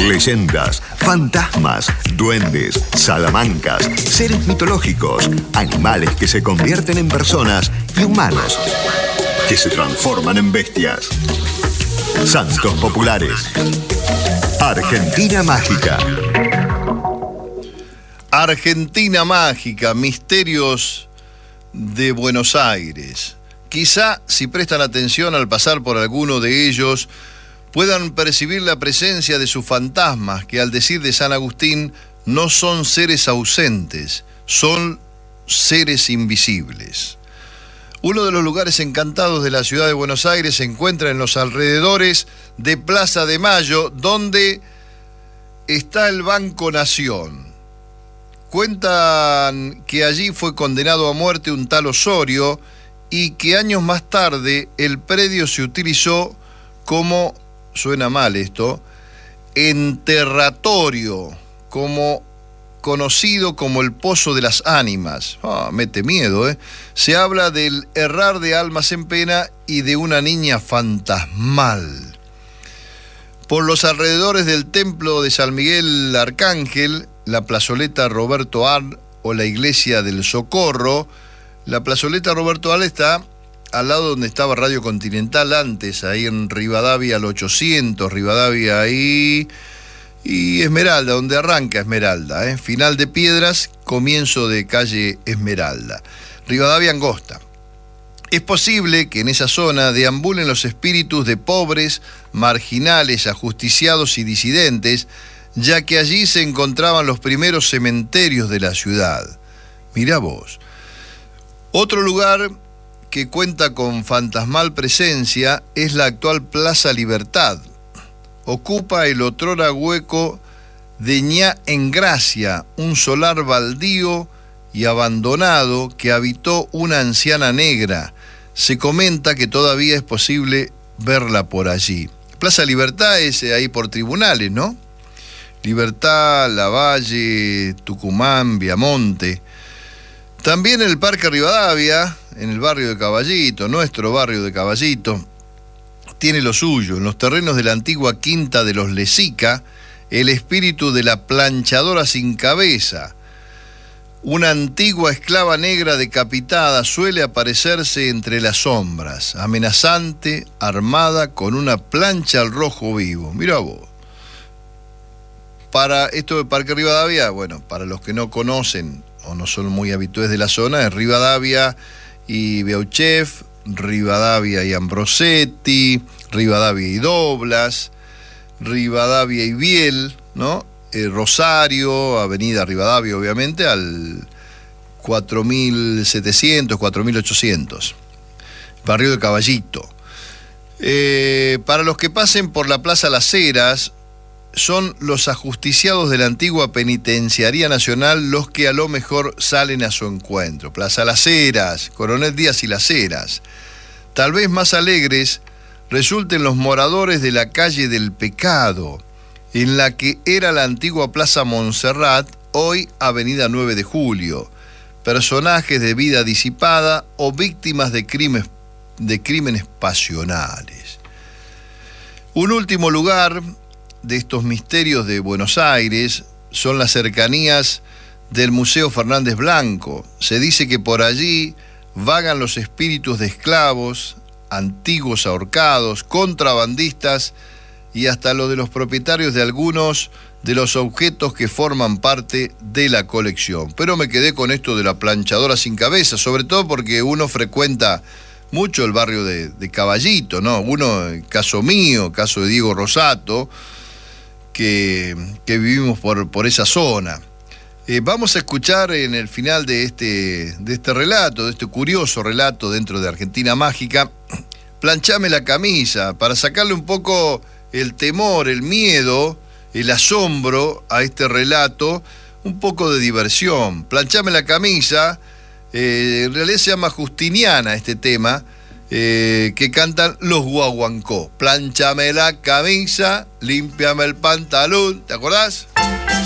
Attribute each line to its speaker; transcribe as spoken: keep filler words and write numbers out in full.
Speaker 1: Leyendas, fantasmas, duendes, salamancas, seres mitológicos, animales que se convierten en personas y humanos que se transforman en bestias. Santos populares. Argentina Mágica.
Speaker 2: Argentina Mágica, misterios de Buenos Aires. Quizá, si prestan atención al pasar por alguno de ellos, puedan percibir la presencia de sus fantasmas, que al decir de San Agustín, no son seres ausentes, son seres invisibles. Uno de los lugares encantados de la ciudad de Buenos Aires se encuentra en los alrededores de Plaza de Mayo, donde está el Banco Nación. Cuentan que allí fue condenado a muerte un tal Osorio y que años más tarde el predio se utilizó como, suena mal esto, enterratorio, como conocido como el Pozo de las Ánimas. Ah, mete miedo, ¿eh? Se habla del errar de almas en pena y de una niña fantasmal. Por los alrededores del templo de San Miguel Arcángel, la plazoleta Roberto Arlt o la iglesia del Socorro. La plazoleta Roberto Arlt está al lado donde estaba Radio Continental antes, ahí en Rivadavia al ochocientos, Rivadavia ahí y Esmeralda, donde arranca Esmeralda, ¿eh? Final de Piedras, comienzo de calle Esmeralda. Rivadavia angosta. Es posible que en esa zona deambulen los espíritus de pobres, marginales, ajusticiados y disidentes, ya que allí se encontraban los primeros cementerios de la ciudad. Mirá vos. Otro lugar que cuenta con fantasmal presencia es la actual Plaza Libertad. Ocupa el otrora hueco de Ñá en Gracia, un solar baldío y abandonado que habitó una anciana negra. Se comenta que todavía es posible verla por allí. Plaza Libertad es ahí por Tribunales, ¿no? Libertad, Lavalle, Tucumán, Viamonte. También el Parque Rivadavia, en el barrio de Caballito, nuestro barrio de Caballito, tiene lo suyo. En los terrenos de la antigua quinta de los Lezica, el espíritu de la planchadora sin cabeza, una antigua esclava negra decapitada, suele aparecerse entre las sombras, amenazante, armada con una plancha al rojo vivo. Mirá vos. Para esto de Parque Rivadavia, bueno, para los que no conocen o no son muy habitués de la zona, es Rivadavia y Beauchef, Rivadavia y Ambrosetti, Rivadavia y Doblas, Rivadavia y Biel, ¿no? Eh, Rosario, Avenida Rivadavia, obviamente, al cuatro mil setecientos, cuatro mil ochocientos, barrio de Caballito. Eh, para los que pasen por la Plaza Las Heras, son los ajusticiados de la antigua Penitenciaría Nacional los que a lo mejor salen a su encuentro. Plaza Las Heras, Coronel Díaz y Las Heras. Tal vez más alegres resulten los moradores de la calle del Pecado, en la que era la antigua Plaza Montserrat, hoy Avenida nueve de Julio. Personajes de vida disipada o víctimas de crímenes, de crímenes pasionales. Un último lugar de estos misterios de Buenos Aires son las cercanías del Museo Fernández Blanco. Se dice que por allí vagan los espíritus de esclavos, antiguos ahorcados, contrabandistas y hasta los de los propietarios de algunos de los objetos que forman parte de la colección. Pero me quedé con esto de la planchadora sin cabeza, sobre todo porque uno frecuenta mucho el barrio de, de Caballito, ¿no? Uno, caso mío, caso de Diego Rosato, que, que vivimos por, por esa zona. Eh, vamos a escuchar en el final de este, de este relato, de este curioso relato dentro de Argentina Mágica, Planchame la camisa, para sacarle un poco el temor, el miedo, el asombro a este relato, un poco de diversión. Planchame la camisa, eh, en realidad se llama Justiniana este tema, eh, que cantan los Guaguancó. Planchame la camisa, límpiame el pantalón, ¿te acordás?